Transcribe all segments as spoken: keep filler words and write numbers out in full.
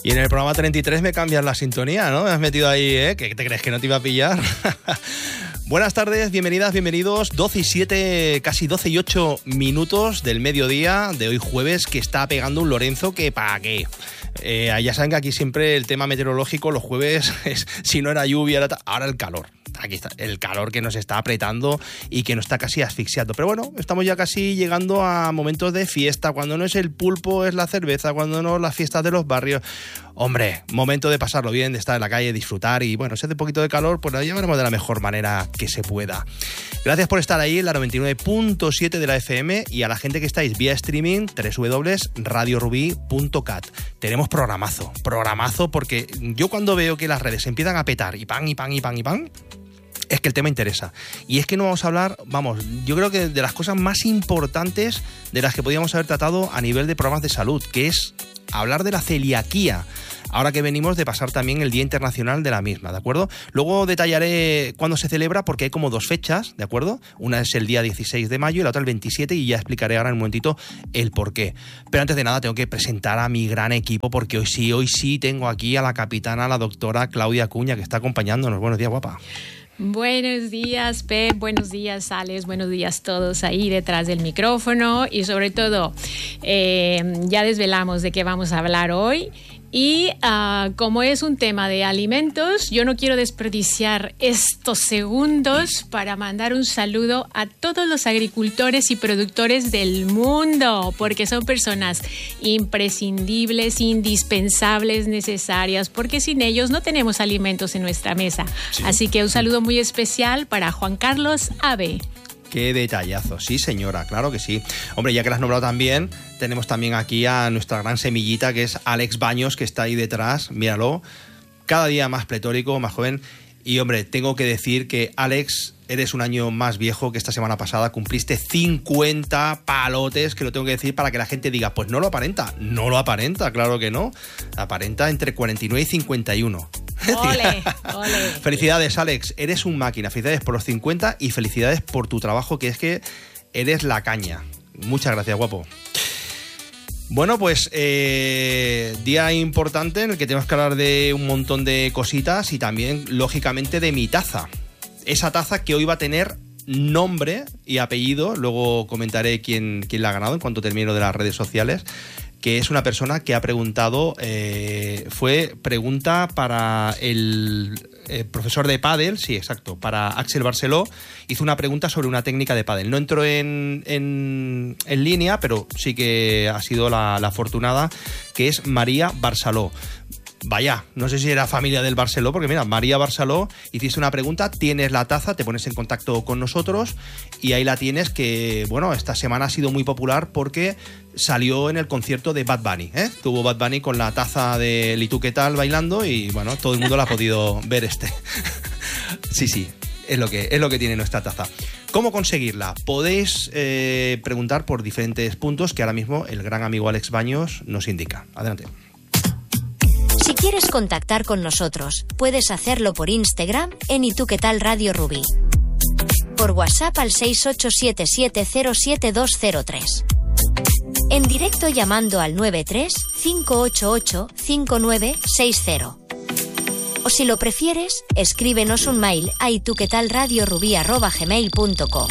Y en el programa treinta y tres me cambias la sintonía, ¿no? Me has metido ahí, ¿eh? ¿Qué te crees que no te iba a pillar? Buenas tardes, bienvenidas, bienvenidos. doce y siete, casi doce y ocho minutos del mediodía de hoy jueves, que está pegando un Lorenzo que ¿para qué? Eh, ya saben que aquí siempre el tema meteorológico los jueves es, si no era lluvia, era ahora el calor. Aquí está, el calor que nos está apretando y que nos está casi asfixiando. Pero bueno, estamos ya casi llegando a momentos de fiesta, cuando no es el pulpo, es la cerveza, cuando no las fiestas de los barrios. Hombre, momento de pasarlo bien, de estar en la calle, disfrutar y bueno, si hace un poquito de calor, pues lo llevaremos de la mejor manera que se pueda. Gracias por estar ahí en la noventa y nueve punto siete de la F M y a la gente que estáis vía streaming, doble u doble u doble u punto radio rubí punto cat. Tenemos programazo, programazo, porque yo cuando veo que las redes empiezan a petar y pan, y pan, y pan, y pan, es que el tema interesa. Y es que no vamos a hablar, vamos, yo creo que de las cosas más importantes de las que podíamos haber tratado a nivel de programas de salud, que es hablar de la celiaquía, ahora que venimos de pasar también el Día Internacional de la misma, ¿de acuerdo? Luego detallaré cuándo se celebra, porque hay como dos fechas, ¿de acuerdo? Una es el día dieciséis de mayo y la otra el veintisiete, y ya explicaré ahora en un momentito el por qué. Pero antes de nada tengo que presentar a mi gran equipo, porque hoy sí, hoy sí tengo aquí a la capitana, la doctora Claudia Acuña, que está acompañándonos. Buenos días, guapa. Buenos días, Pep, buenos días, Alex, buenos días todos ahí detrás del micrófono y sobre todo eh, ya desvelamos de qué vamos a hablar hoy. Y uh, como es un tema de alimentos, yo no quiero desperdiciar estos segundos para mandar un saludo a todos los agricultores y productores del mundo, porque son personas imprescindibles, indispensables, necesarias, porque sin ellos no tenemos alimentos en nuestra mesa. Sí. Así que un saludo muy especial para Juan Carlos Abe. Qué detallazo, sí señora, claro que sí. Hombre, ya que la has nombrado también, tenemos también aquí a nuestra gran semillita, que es Alex Baños, que está ahí detrás, míralo, cada día más pletórico, más joven. Y hombre, tengo que decir que Alex, eres un año más viejo que esta semana pasada, cumpliste cincuenta palotes, que lo tengo que decir para que la gente diga, pues no lo aparenta, no lo aparenta, claro que no, aparenta entre cuarenta y nueve y cincuenta y uno. Ole, ole. Felicidades, Alex, eres un máquina, felicidades por los cincuenta y felicidades por tu trabajo, que es que eres la caña. Muchas gracias, guapo. Bueno, pues eh, día importante en el que tenemos que hablar de un montón de cositas y también, lógicamente, de mi taza. Esa taza que hoy va a tener nombre y apellido, luego comentaré quién, quién la ha ganado en cuanto termine de las redes sociales, que es una persona que ha preguntado, eh, fue pregunta para el eh, profesor de pádel, sí, exacto, para Axel Barceló, hizo una pregunta sobre una técnica de pádel. No entró en, en, en línea, pero sí que ha sido la, la afortunada, que es María Barceló. Vaya, no sé si era familia del Barceló, porque mira, María Barceló, hiciste una pregunta, tienes la taza, te pones en contacto con nosotros y ahí la tienes, que bueno, esta semana ha sido muy popular porque salió en el concierto de Bad Bunny, ¿eh? Tuvo Bad Bunny con la taza de ¿Y tú qué tal? Bailando y bueno, todo el mundo la ha podido ver este. Sí, sí, es lo que, es lo que tiene nuestra taza. ¿Cómo conseguirla? Podéis eh, preguntar por diferentes puntos que ahora mismo el gran amigo Alex Baños nos indica. Adelante. Si quieres contactar con nosotros, puedes hacerlo por Instagram en ¿Y tú qué tal? Radio Rubí. Por WhatsApp al seis ocho siete siete cero siete dos cero tres. En directo llamando al nueve tres cinco ocho ocho cinco nueve seis cero. O si lo prefieres, escríbenos un mail a y tú qué tal radio rubí arroba gmail punto com.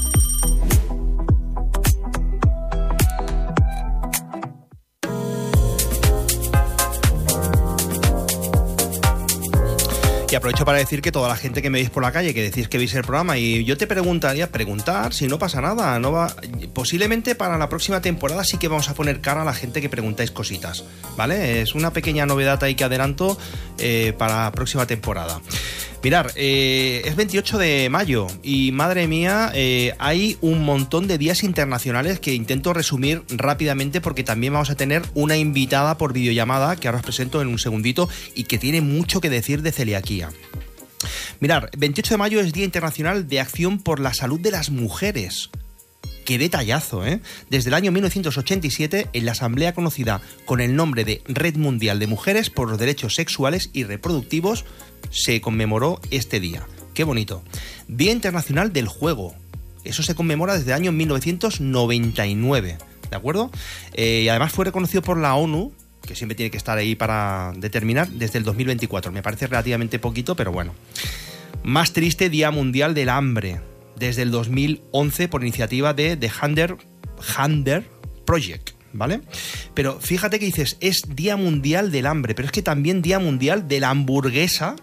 Y aprovecho para decir que toda la gente que me veis por la calle, que decís que veis el programa, y yo te preguntaría, preguntar, si no pasa nada, no va, posiblemente para la próxima temporada sí que vamos a poner cara a la gente que preguntáis cositas, ¿vale? Es una pequeña novedad ahí que adelanto eh, para la próxima temporada. Mirar, eh, es veintiocho de mayo y madre mía, eh, hay un montón de días internacionales que intento resumir rápidamente porque también vamos a tener una invitada por videollamada que ahora os presento en un segundito y que tiene mucho que decir de celiaquía. Mirar, veintiocho de mayo es Día Internacional de Acción por la Salud de las Mujeres. Qué detallazo, ¿eh? Desde el año mil novecientos ochenta y siete, en la asamblea conocida con el nombre de Red Mundial de Mujeres por los Derechos Sexuales y Reproductivos, se conmemoró este día. Qué bonito. Día Internacional del Juego. Eso se conmemora desde el año mil novecientos noventa y nueve, ¿de acuerdo? Eh, y además fue reconocido por la ONU que siempre tiene que estar ahí para determinar, desde el dos mil veinticuatro. Me parece relativamente poquito, pero bueno. Más triste, Día Mundial del Hambre, desde el dos mil once por iniciativa de The Hunger, Hunger Project, ¿vale? Pero fíjate que dices, es Día Mundial del Hambre, pero es que también Día Mundial de la Hamburguesa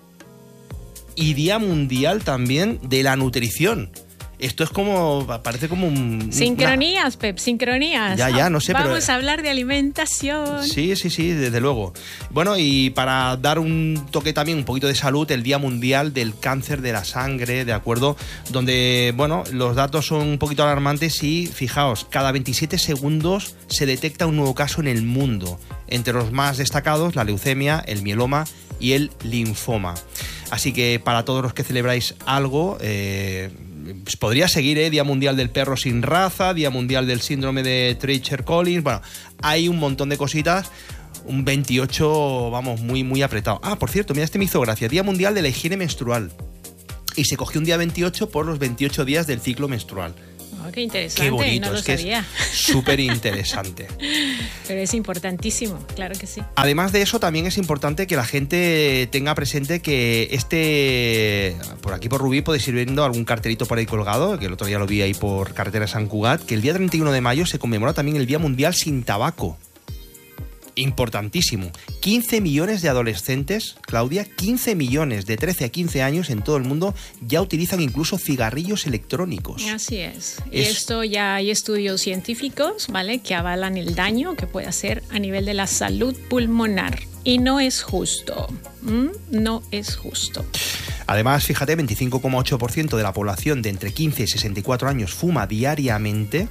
y Día Mundial también de la Nutrición. Esto es como, parece como un... Sincronías, una... Pep, sincronías. Ya, ya, no sé, Vamos pero... Vamos a hablar de alimentación. Sí, sí, sí, desde luego. Bueno, y para dar un toque también, un poquito de salud, el Día Mundial del Cáncer de la Sangre, ¿de acuerdo? Donde, bueno, los datos son un poquito alarmantes y, fijaos, cada veintisiete segundos se detecta un nuevo caso en el mundo. Entre los más destacados, la leucemia, el mieloma y el linfoma. Así que para todos los que celebráis algo... Eh, Pues podría seguir, ¿eh? Día Mundial del Perro Sin Raza, Día Mundial del Síndrome de Treacher-Collins. Bueno, hay un montón de cositas. Un veintiocho, vamos, muy, muy apretado. Ah, por cierto, mira, este me hizo gracia. Día Mundial de la Higiene Menstrual. Y se cogió un día veintiocho por los veintiocho días del ciclo menstrual. Oh, qué interesante, qué bonito, no lo es que sabía. Es súper interesante. Pero es importantísimo, claro que sí. Además de eso, también es importante que la gente tenga presente que este, por aquí por Rubí podéis ir viendo algún cartelito por ahí colgado, que el otro día lo vi ahí por carretera San Cugat, que el día treinta y uno de mayo se conmemora también el Día Mundial sin Tabaco. Importantísimo. quince millones de adolescentes, Claudia, quince millones de trece a quince años en todo el mundo ya utilizan incluso cigarrillos electrónicos. Así es. es... Y esto ya hay estudios científicos, ¿vale?, que avalan el daño que puede hacer a nivel de la salud pulmonar. Y no es justo. ¿Mm? No es justo. Además, fíjate, veinticinco coma ocho por ciento de la población de entre quince y sesenta y cuatro años fuma diariamente.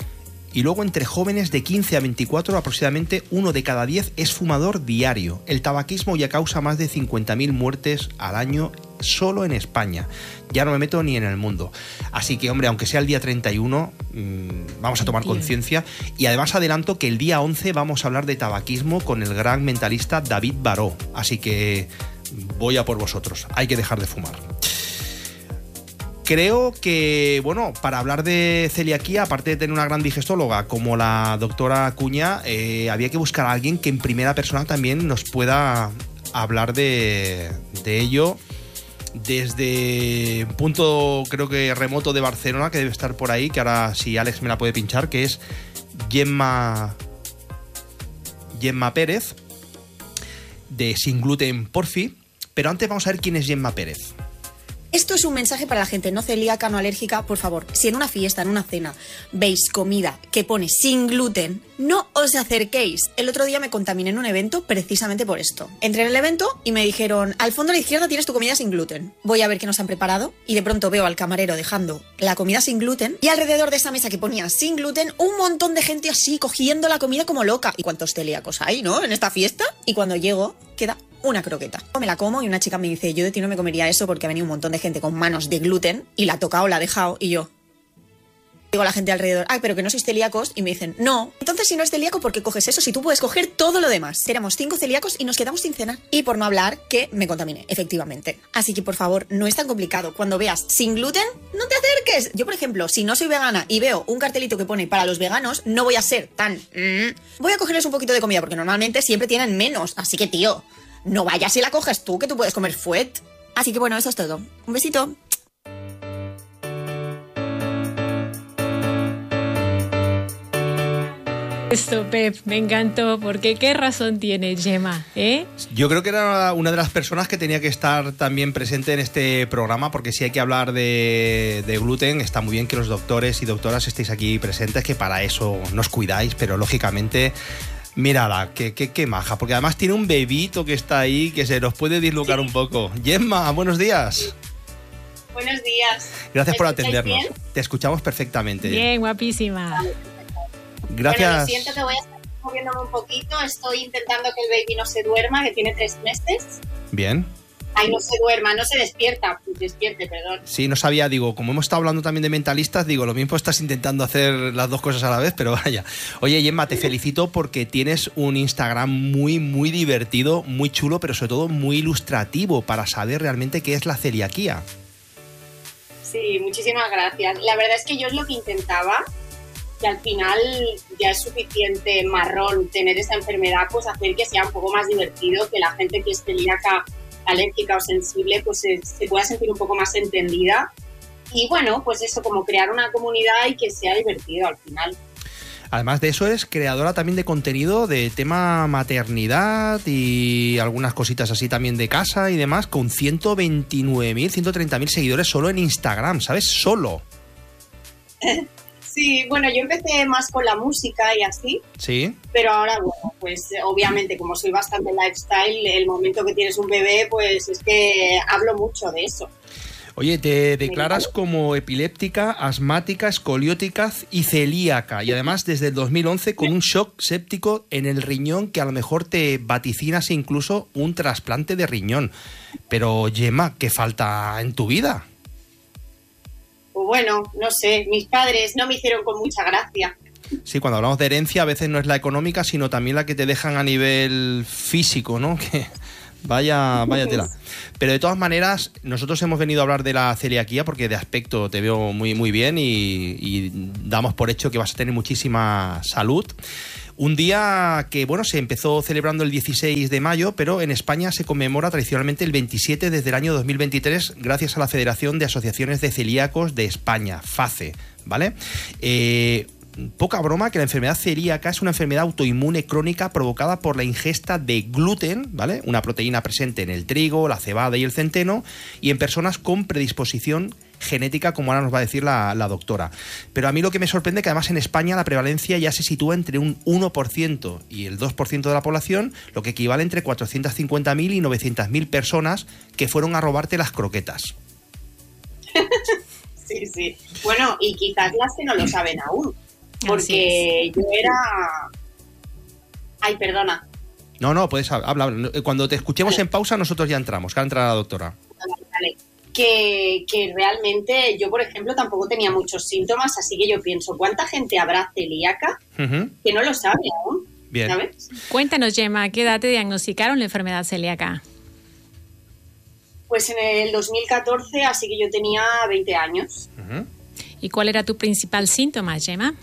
Y luego entre jóvenes de quince a veinticuatro aproximadamente uno de cada diez es fumador diario. El tabaquismo ya causa más de cincuenta mil muertes al año solo en España. Ya no me meto ni en el mundo. Así que, hombre, aunque sea el día treinta y uno, mmm, vamos a tomar conciencia. Y además adelanto que el día once vamos a hablar de tabaquismo con el gran mentalista David Baró. Así que voy a por vosotros. Hay que dejar de fumar. Creo que, bueno, para hablar de celiaquía, aparte de tener una gran digestóloga como la doctora Acuña, eh, había que buscar a alguien que en primera persona también nos pueda hablar de, de ello desde un punto, creo que remoto de Barcelona, que debe estar por ahí, que ahora si Alex me la puede pinchar, que es Gemma, Gemma Pérez, de Sin Gluten Porfi. Pero antes vamos a ver quién es Gemma Pérez. Esto es un mensaje para la gente no celíaca, no alérgica. Por favor, si en una fiesta, en una cena, veis comida que pone sin gluten, no os acerquéis. El otro día me contaminé en un evento precisamente por esto. Entré en el evento y me dijeron, al fondo a la izquierda tienes tu comida sin gluten. Voy a ver qué nos han preparado y de pronto veo al camarero dejando la comida sin gluten y alrededor de esa mesa que ponía sin gluten, un montón de gente así cogiendo la comida como loca. ¿Y cuántos celíacos hay, no? En esta fiesta. Y cuando llego, queda una croqueta. Me la como y una chica me dice, yo de ti no me comería eso porque ha venido un montón de gente con manos de gluten y la ha tocado, la ha dejado y yo... Digo a la gente alrededor, ay, pero que no sois celíacos, y me dicen, no. Entonces si no es celíaco, ¿por qué coges eso? Si tú puedes coger todo lo demás. Éramos cinco celíacos y nos quedamos sin cenar. Y por no hablar que me contaminé, efectivamente. Así que por favor, no es tan complicado. Cuando veas sin gluten, no te acerques. Yo, por ejemplo, si no soy vegana y veo un cartelito que pone para los veganos, no voy a ser tan... Mm, voy a cogerles un poquito de comida porque normalmente siempre tienen menos. Así que, tío, no vayas y la coges tú, que tú puedes comer fuet. Así que bueno, eso es todo. Un besito. Esto, Pep, me encantó, porque qué razón tiene Gemma, ¿eh? Yo creo que era una de las personas que tenía que estar también presente en este programa, porque si hay que hablar de, de gluten, está muy bien que los doctores y doctoras estéis aquí presentes, que para eso nos cuidáis, pero lógicamente... Mírala, qué, qué, qué maja, porque además tiene un bebito que está ahí que se nos puede dislocar sí. un poco. Gemma, buenos días. Buenos días. Gracias por atendernos. Bien? Te escuchamos perfectamente. Bien, guapísima. Gracias. Bueno, lo siento que voy a estar moviéndome un poquito. Estoy intentando que el baby no se duerma, que tiene tres meses. Bien. Ay, no se duerma, no se despierta. Despierte, perdón. Sí, no sabía, digo, como hemos estado hablando también de mentalistas, digo, lo mismo estás intentando hacer las dos cosas a la vez, pero vaya. Oye, Gemma, te felicito porque tienes un Instagram muy, muy divertido, muy chulo, pero sobre todo muy ilustrativo para saber realmente qué es la celiaquía. Sí, muchísimas gracias. La verdad es que yo es lo que intentaba, que al final ya es suficiente marrón tener esa enfermedad, pues hacer que sea un poco más divertido, que la gente que es celíaca, alérgica o sensible, pues se, se pueda sentir un poco más entendida. Y bueno, pues eso, como crear una comunidad y que sea divertido al final. Además de eso, eres creadora también de contenido de tema maternidad y algunas cositas así también de casa y demás, con ciento veintinueve mil, ciento treinta mil seguidores solo en Instagram, ¿sabes? Solo. Sí, bueno, yo empecé más con la música y así. Sí. Pero ahora, bueno, pues obviamente como soy bastante lifestyle, el momento que tienes un bebé, pues es que hablo mucho de eso. Oye, te declaras como epiléptica, asmática, escoliótica y celíaca. Y además desde el dos mil once con un shock séptico en el riñón que a lo mejor te vaticinas incluso un trasplante de riñón. Pero, Gemma, ¿qué falta en tu vida? Pues bueno, no sé, mis padres no me hicieron con mucha gracia. Sí, cuando hablamos de herencia a veces no es la económica, sino también la que te dejan a nivel físico, ¿no? Que vaya, vaya tela. Pero de todas maneras, nosotros hemos venido a hablar de la celiaquía porque de aspecto te veo muy, muy bien y, y damos por hecho que vas a tener muchísima salud. Un día que, bueno, se empezó celebrando el dieciséis de mayo, pero en España se conmemora tradicionalmente el veintisiete desde el año dos mil veintitrés gracias a la Federación de Asociaciones de Celíacos de España, FACE, ¿vale? Eh... Poca broma que la enfermedad celíaca es una enfermedad autoinmune crónica provocada por la ingesta de gluten, ¿vale? Una proteína presente en el trigo, la cebada y el centeno, y en personas con predisposición genética, como ahora nos va a decir la, la doctora. Pero a mí lo que me sorprende es que además en España la prevalencia ya se sitúa entre un uno por ciento y el dos por ciento de la población, lo que equivale entre cuatrocientas cincuenta mil y novecientas mil personas que fueron a robarte las croquetas. Sí, sí. Bueno, y quizás las que no lo saben aún. Porque yo era... Ay, perdona. No, no, puedes hablar. Cuando te escuchemos vale. En pausa, nosotros ya entramos, que ha entrado la doctora. Vale, vale. Que, que realmente yo, por ejemplo, tampoco tenía muchos síntomas, así que yo pienso, ¿cuánta gente habrá celíaca uh-huh. que no lo sabe aún? Bien. ¿Sabes? Cuéntanos, Gemma, ¿qué edad te diagnosticaron la enfermedad celíaca? Pues en el dos mil catorce, así que yo tenía veinte años. Uh-huh. ¿Y cuál era tu principal síntoma, Gemma?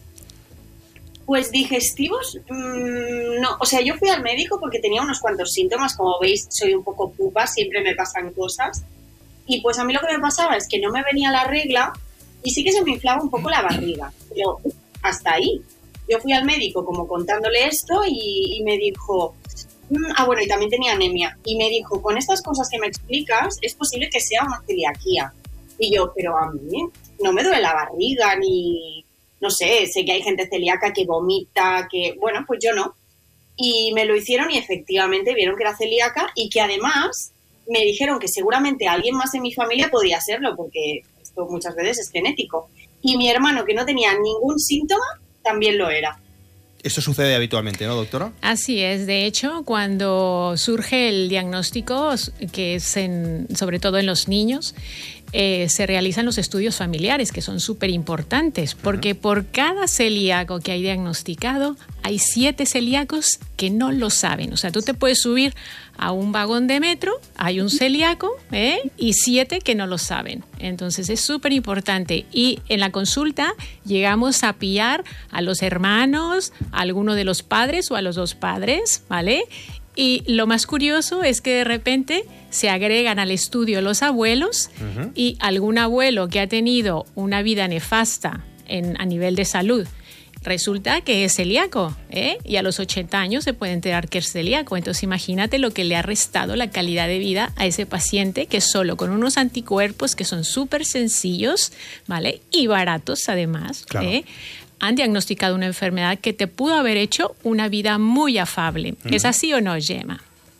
Pues digestivos, mmm, no, o sea, yo fui al médico porque tenía unos cuantos síntomas, como veis, soy un poco pupa, siempre me pasan cosas, y pues a mí lo que me pasaba es que no me venía la regla y sí que se me inflaba un poco la barriga, pero hasta ahí. Yo fui al médico como contándole esto y, y me dijo, mmm, ah bueno, y también tenía anemia, y me dijo, con estas cosas que me explicas, es posible que sea una celiaquía. Y yo, pero a mí no me duele la barriga ni... No sé, sé que hay gente celíaca que vomita, que... Bueno, pues yo no. Y me lo hicieron y efectivamente vieron que era celíaca y que además me dijeron que seguramente alguien más en mi familia podía serlo, porque esto muchas veces es genético. Y mi hermano, que no tenía ningún síntoma, también lo era. Esto sucede habitualmente, ¿no, doctora? Así es. De hecho, cuando surge el diagnóstico, que es en, sobre todo en los niños, eh, se realizan los estudios familiares, que son súper importantes, porque uh-huh. por cada celíaco que hay diagnosticado, hay siete celíacos que no lo saben. O sea, tú te puedes subir a un vagón de metro, hay un celíaco ¿eh? y siete que no lo saben. Entonces es súper importante. Y en la consulta llegamos a pillar a los hermanos, a alguno de los padres o a los dos padres, ¿vale? Y lo más curioso es que de repente se agregan al estudio los abuelos uh-huh. y algún abuelo que ha tenido una vida nefasta en, a nivel de salud resulta que es celíaco, ¿eh? Y a los ochenta años se puede enterar que es celíaco. Entonces imagínate lo que le ha restado la calidad de vida a ese paciente que solo con unos anticuerpos que son súper sencillos, ¿vale? Y baratos además, claro. ¿eh? Han diagnosticado una enfermedad que te pudo haber hecho una vida muy afable. Uh-huh. ¿Es así o no, Gemma?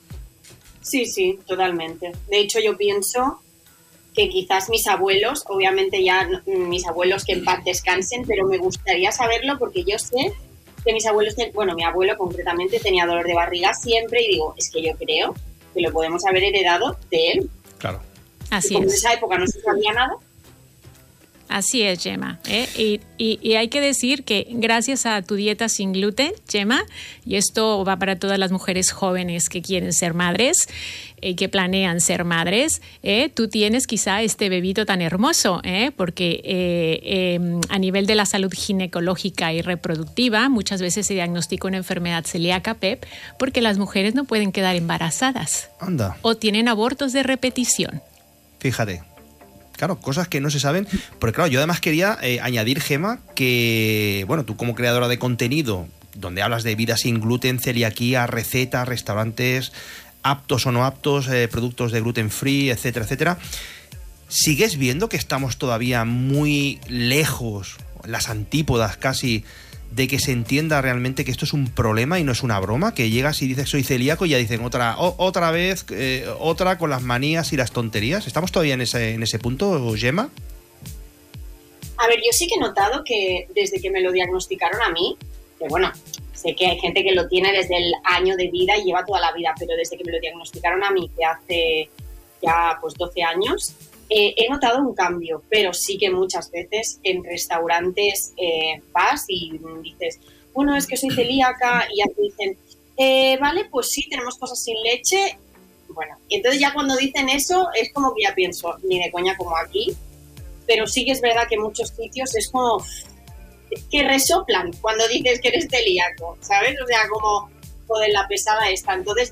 Sí, sí, totalmente. De hecho, yo pienso que quizás mis abuelos, obviamente ya mis abuelos que en paz descansen, pero me gustaría saberlo porque yo sé que mis abuelos, bueno, mi abuelo concretamente tenía dolor de barriga siempre y digo, es que yo creo que lo podemos haber heredado de él. Claro. Así Como es. en esa época no se sabía nada. Así es, Gemma. ¿eh? Y, y, y hay que decir que gracias a tu dieta sin gluten, Gemma, y esto va para todas las mujeres jóvenes que quieren ser madres, eh, que planean ser madres, ¿eh? tú tienes quizá este bebito tan hermoso, ¿eh? porque eh, eh, a nivel de la salud ginecológica y reproductiva, muchas veces se diagnostica una enfermedad celíaca, Pep, porque las mujeres no pueden quedar embarazadas. Anda. O tienen abortos de repetición. Fíjate. Claro, cosas que no se saben. Porque claro, yo además quería eh, añadir, Gemma, que, bueno, tú como creadora de contenido, donde hablas de vida sin gluten, celiaquía, recetas, restaurantes, aptos o no aptos, eh, productos de gluten free, etcétera, etcétera, ¿sigues viendo que estamos todavía muy lejos, las antípodas casi, de que se entienda realmente que esto es un problema y no es una broma? Que llegas y dices soy celíaco y ya dicen otra o, otra vez, eh, otra con las manías y las tonterías. ¿Estamos todavía en ese, en ese punto, Gemma? A ver, yo sí que he notado que desde que me lo diagnosticaron a mí, que bueno, sé que hay gente que lo tiene desde el año de vida y lleva toda la vida, pero desde que me lo diagnosticaron a mí, que hace ya pues doce años, Eh, he notado un cambio, pero sí que muchas veces en restaurantes eh, vas y dices, bueno, es que soy celíaca, y ya te dicen, eh, vale, pues sí, tenemos cosas sin leche. Bueno, y entonces ya cuando dicen eso es como que ya pienso, ni de coña como aquí, pero sí que es verdad que en muchos sitios es como que resoplan cuando dices que eres celíaco, ¿sabes? O sea, como, joder, la pesada esta. Entonces